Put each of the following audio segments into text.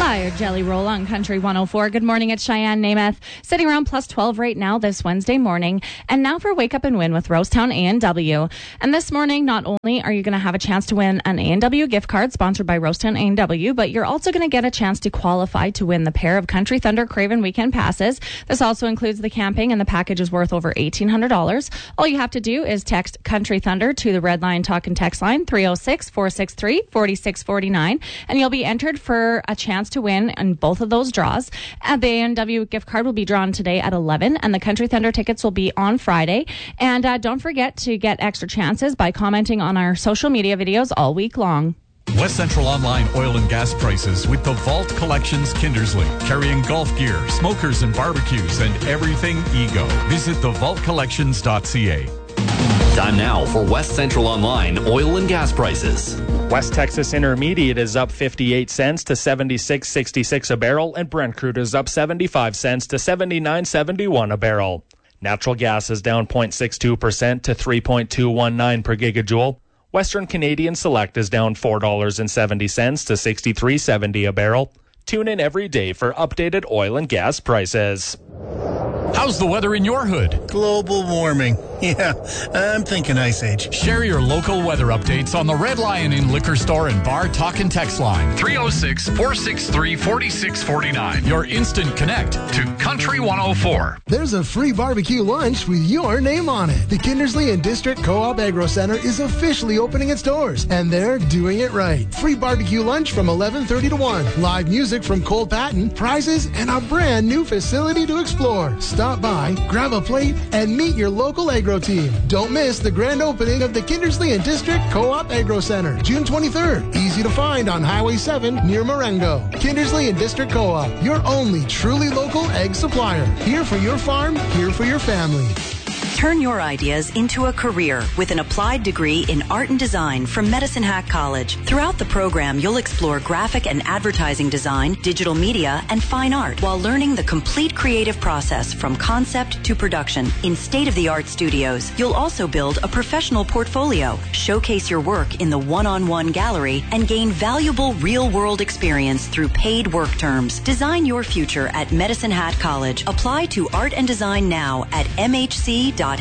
Fire Jelly Roll on Country 104. Good morning, it's Cheyenne Namath. Sitting around plus 12 right now this Wednesday morning. And now for Wake Up and Win with Rosetown A&W. And this morning, not only are you going to have a chance to win an A&W gift card sponsored by Rosetown A&W, but you're also going to get a chance to qualify to win the pair of Country Thunder Craven weekend passes. This also includes the camping, and the package is worth over $1,800. All you have to do is text Country Thunder to the Red Line Talk and Text line 306-463-4649, and you'll be entered for a chance to win in both of those draws. The A&W gift card will be drawn today at 11, and the Country Thunder tickets will be on Friday. And don't forget to get extra chances by commenting on our social media videos all week long. West Central Online oil and gas prices with the Vault Collections Kindersley, carrying golf gear, smokers and barbecues, and everything Ego. Visit thevaultcollections.ca. Time now for West Central Online oil and gas prices. West Texas Intermediate is up 58 cents to 76.66 a barrel, and Brent crude is up 75 cents to 79.71 a barrel. Natural gas is down 0.62% to 3.219 per gigajoule. Western Canadian Select is down $4.70 to 63.70 a barrel. Tune in every day for updated oil and gas prices. How's the weather in your hood? Global warming. Yeah, I'm thinking Ice Age. Share your local weather updates on the Red Lion Inn Liquor Store and Bar Talk and Text line 306-463-4649. Your instant connect to Country 104. There's a free barbecue lunch with your name on it. The Kindersley and District Co-op Agro Center is officially opening its doors, and they're doing it right. Free barbecue lunch from 11:30 to 1. Live music from Cole Patton, prizes, and a brand new facility to explore. Stop by, grab a plate, and meet your local agro team. Don't miss the grand opening of the Kindersley and District Co-op Agro Center, June 23rd. Easy to find on Highway 7 near Marengo. Kindersley and District Co-op, your only truly local egg supplier. Here for your farm, here for your family. Turn your ideas into a career with an applied degree in art and design from Medicine Hat College. Throughout the program, you'll explore graphic and advertising design, digital media, and fine art while learning the complete creative process from concept to production in state-of-the-art studios. You'll also build a professional portfolio, showcase your work in the one-on-one gallery, and gain valuable real-world experience through paid work terms. Design your future at Medicine Hat College. Apply to art and design now at mhc.ab.ca.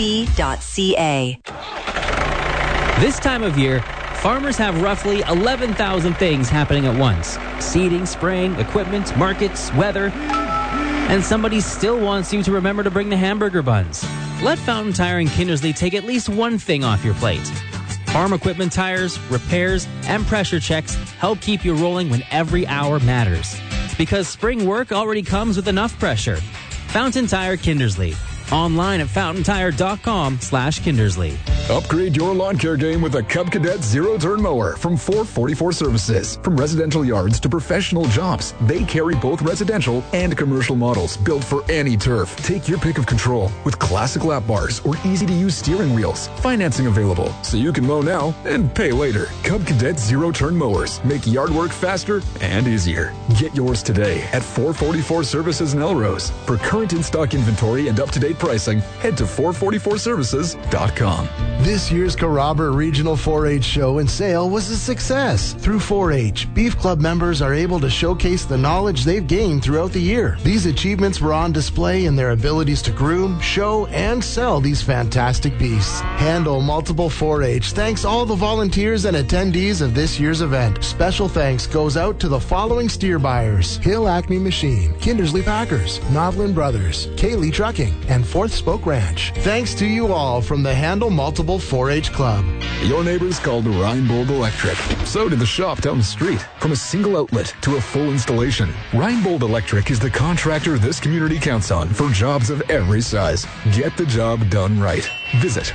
This time of year, farmers have roughly 11,000 things happening at once. Seeding, spraying, equipment, markets, weather, and somebody still wants you to remember to bring the hamburger buns. Let Fountain Tire and Kindersley take at least one thing off your plate. Farm equipment tires, repairs, and pressure checks help keep you rolling when every hour matters. Because spring work already comes with enough pressure. Fountain Tire Kindersley. Online at fountaintire.com/Kindersley. Upgrade your lawn care game with a Cub Cadet zero-turn mower from 444 Services. From residential yards to professional jobs, they carry both residential and commercial models built for any turf. Take your pick of control with classic lap bars or easy-to-use steering wheels. Financing available, so you can mow now and pay later. Cub Cadet zero-turn mowers make yard work faster and easier. Get yours today at 444 Services in Elrose. For current in-stock inventory and up-to-date pricing, head to 444services.com. This year's Carrabber Regional 4-H Show and Sale was a success. Through 4-H, Beef Club members are able to showcase the knowledge they've gained throughout the year. These achievements were on display in their abilities to groom, show, and sell these fantastic beasts. Handle Multiple 4-H thanks all the volunteers and attendees of this year's event. Special thanks goes out to the following steer buyers: Hill Acme Machine, Kindersley Packers, Novlin Brothers, Kaylee Trucking, and Fourth Spoke Ranch. Thanks to you all from the Handle Multiple 4-H Club. Your neighbors called Rheinbold Electric. So did the shop down the street. From a single outlet to a full installation, Rheinbold Electric is the contractor this community counts on for jobs of every size. Get the job done right. Visit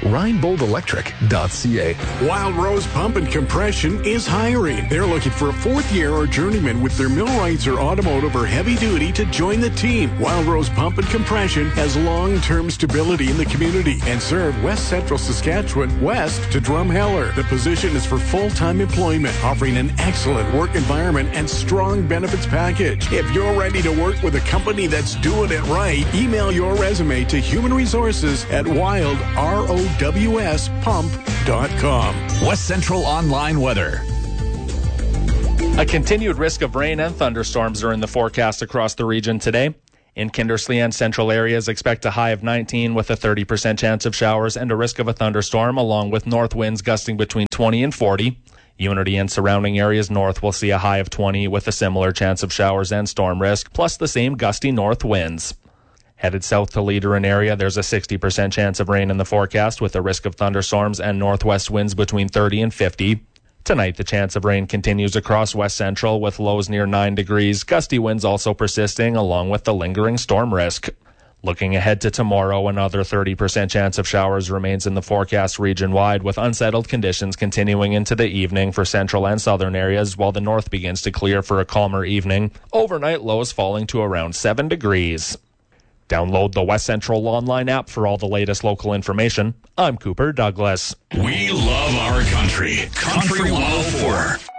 rheinboldelectric.ca. Wild Rose Pump and Compression is hiring. They're looking for a fourth year or journeyman with their millwrights or automotive or heavy duty to join the team. Wild Rose Pump and Compression has long-term stability in the community and serve West Central Saskatchewan west to Drumheller. The position is for full-time employment, offering an excellent work environment and strong benefits package. If you're ready to work with a company that's doing it right, email your resume to Human Resources at wildrowspump.com. West Central Online Weather. A continued risk of rain and thunderstorms are in the forecast across the region today. In Kindersley and central areas, expect a high of 19 with a 30% chance of showers and a risk of a thunderstorm, along with north winds gusting between 20 and 40. Unity and surrounding areas north will see a high of 20 with a similar chance of showers and storm risk, plus the same gusty north winds. Headed south to Leader and area, there's a 60% chance of rain in the forecast with a risk of thunderstorms and northwest winds between 30 and 50. Tonight, the chance of rain continues across west central with lows near 9 degrees, gusty winds also persisting along with the lingering storm risk. Looking ahead to tomorrow, another 30% chance of showers remains in the forecast region-wide, with unsettled conditions continuing into the evening for central and southern areas, while the north begins to clear for a calmer evening. Overnight lows falling to around 7 degrees. Download the West Central online app for all the latest local information. I'm Cooper Douglas. We love our country. Country 104.